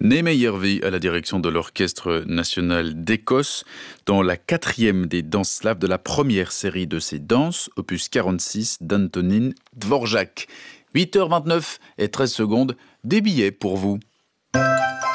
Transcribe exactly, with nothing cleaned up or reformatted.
Némé Järvi à la direction de l'Orchestre national d'Écosse dans la quatrième des danses slaves de la première série de ces danses, opus quarante-six d'Antonín Dvořák. huit heures vingt-neuf et treize secondes, des billets pour vous.